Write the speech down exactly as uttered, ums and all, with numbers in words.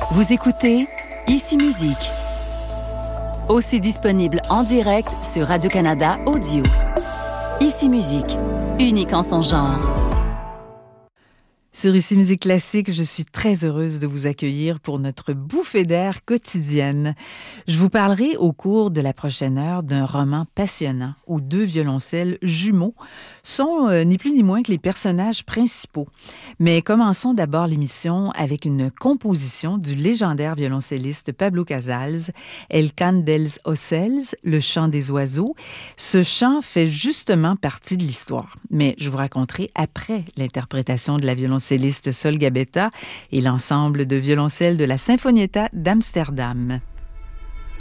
Vous écoutez Ici Musique, aussi disponible en direct sur Radio-Canada Audio. Ici Musique, unique en son genre. Sur Ici Musique Classique, je suis très heureuse de vous accueillir pour notre bouffée d'air quotidienne. Je vous parlerai au cours de la prochaine heure d'un roman passionnant où deux violoncelles jumeaux sont euh, ni plus ni moins que les personnages principaux. Mais commençons d'abord l'émission avec une composition du légendaire violoncelliste Pablo Casals, El Cant dels Ocells, le chant des oiseaux. Ce chant fait justement partie de l'histoire, mais je vous raconterai après l'interprétation de la violoncelliste Sol Gabetta et l'ensemble de violoncelles de la Sinfonietta d'Amsterdam.